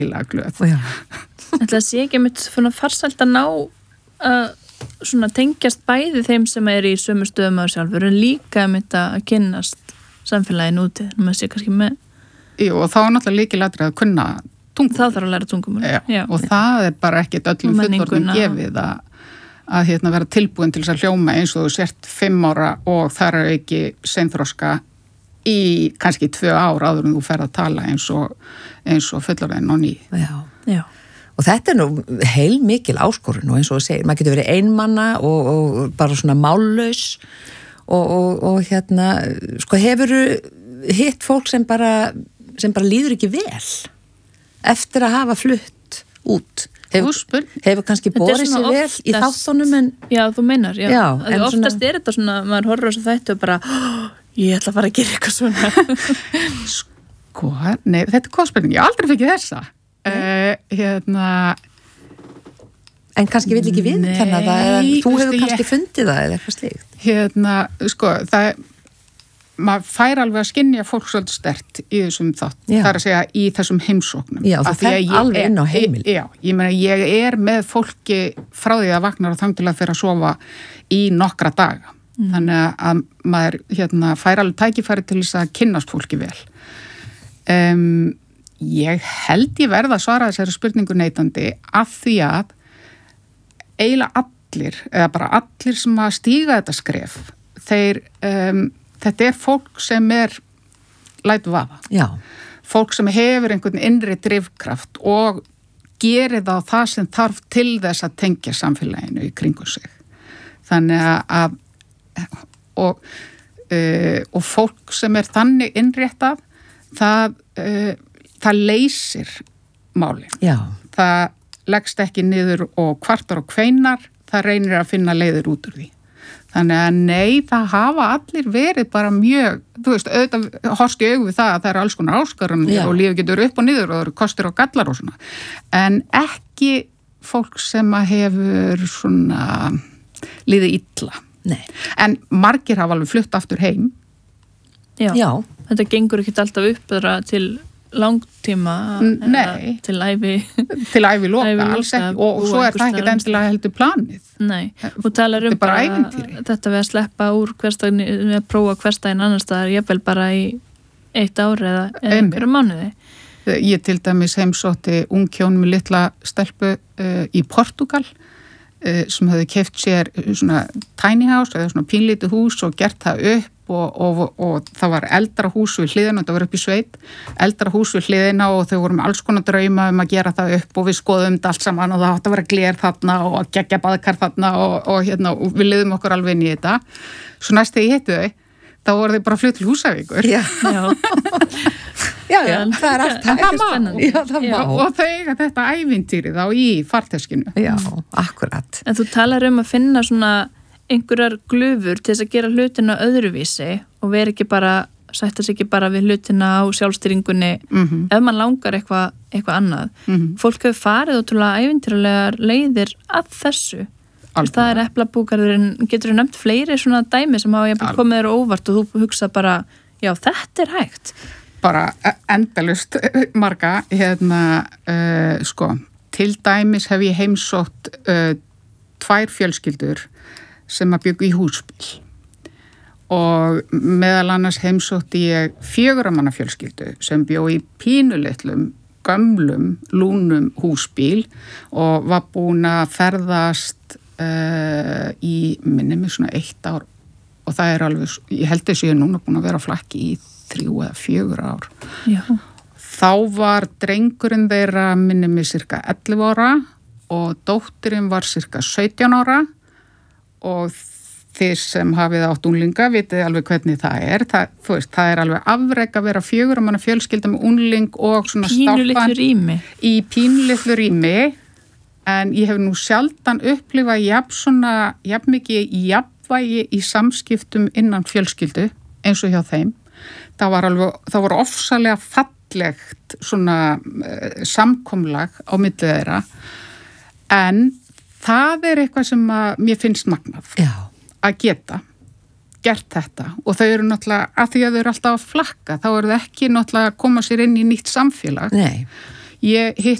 heila glöð. Það sé ekki mitt farsælt að ná svona tengjast bæði þeim sem í sömu stöðum á sjálfur en líka mitt að kynnast samfélaginu úti, maður sé kannski með. Jú, og þá náttúrulega lykilatriði að kunna tungumál. Það þarf að læra tungumál. Já, og það bara ekkert öllum fullorðnum gefið að vera tilbúin til þess að hljóma eins og þú sért 5 ára og þar ekki seinþroska í kannski 2 ár áður en þú ferð að tala eins og fullorðin og ný. Já. Og þetta nú heil mikil áskorun og eins og þú segir, maður getur verið einmanna og bara svona mállaus og sko hefurðu hitt fólk sem bara líður ekki vel eftir að hafa flutt út. Hefur kannski borið sér vel í þáttunum en... Já, þú meinar, já. En oftast svona... þetta svona, maður horfir á þessu þættu og bara, ég ætla að fara að gera eitthvað svona. Sko, nei, þetta góð spurning, ég aldrei fekk þessa. En kannski vil ekki viðkenna það eða þú hefur kannski fundið það eða eitthvað slíkt. Sko, maður fær alveg að skynja fólk svolítið sterkt í þessum þátt. Það að segja í þessum heimsóknum. Já, þú fer alveg inn á heimil. Já, ég meina ég með fólki frá því að vaknar og þangtil að fyrir að sofa í nokkra daga. Þannig að maður fær alveg tækifæri til þess að kynnast fólki vel. Ég held ég verða að svara þessari spurningu neitandi af því að eiginlega allir, eða bara allir sem að stíga þetta skref, þetta fólk sem lætur vaða. Já. Fólk sem hefur einhvern innri drifkraft og gerir það sem þarf til þess að tengja samfélaginu í kringum sig. Þannig að og fólk sem þannig innréttað, það leysir málin. Já. Það leggst ekki niður og kvartar og kveinar, það reynir að finna leiðir út úr því. Þannig að nei, það hafa allir verið bara mjög, þú veist, auðvitað horfst í augu við það að það eru alls konar áskorunir og lífið getur upp og niður og það eru kostir og gallar og svona. En ekki fólk sem að hefur svona líðið illa. Nei. En margir hafa alveg flutt aftur heim. Já. Þetta gengur ekki alltaf upp til langtíma eða til ævi loka, alls ekki og svo það ekki endilega heldur planið. Nei, þú talar bara þetta við að sleppa úr hversdaginn, við að prófa hversdaginn annars staðar, jafnvel bara í 1 ár eða einhverju mánuði. Ég til dæmis heimsótti ungkjón með litla stelpu í Portúgal sem hefði keypt sér svona tiny house eða svona pínlítið hús og gert það upp og það var eldra hús við hliðina, þetta var upp í sveit, eldra hús við hliðina og þau voru með alls konar drauma að gera það upp og við skoðum þetta allt saman og það átti að vera gler þarna og geggja baðkar þarna og við liðum okkur alveg inn í þetta. Svo næst þegar ég hitti þau, þá voru þau bara flutt til Húsavíkur. Já, það allt það má. Og þau eiga þetta ævintýri þá í farteskinu. Já, akkurat. En þú talar að finna svona einhverjar glufur til þess að gera hlutina öðruvísi og vera ekki bara, sætta sig ekki bara við hlutina á sjálfstýringunni ef mann langar eitthvað annað. Fólk hefur farið ótrúlega ævintýralegar leiðir að þessu. Það eplabúkarðurinn, getur þú nefnt fleiri svona dæmi sem hafa komið þér óvart og þú hugsa bara, já þetta hægt. Bara endalust marga, sko, til dæmis hef ég heimsótt 2 fjölskyldur sem að byggu í húsbíl og meðal annars heimsótti ég 4 manna fjölskyldu sem bjó í pínulitlum, gömlum, lúnum húsbíl og var búin að ferðast í minnum svona 1 ár og það alveg, ég held þess að ég núna búin að vera á flakki í 3 eða 4 ár. Já. Þá var drengurinn þeirra minnum mig cirka 11 ára og dóttirinn var cirka 17 ára og þið sem hafið átt unglinga vitið alveg hvernig það það alveg afrek að vera 4 manna fjölskylda með ungling og svona stálpan í pínulitlu rými en ég hef nú sjaldan upplifað jafn mikið jafnvægi í samskiptum innan fjölskyldu eins og hjá þeim. Það var ofsalega fallegt svona samkomulag á milli þeirra en það eitthvað sem mér finnst magnað að geta gert þetta og þau eru náttúrulega, að því að þau eru alltaf að flakka, þá eru þau ekki náttúrulega að koma sér inn í nýtt samfélag. Nei. Ég hitt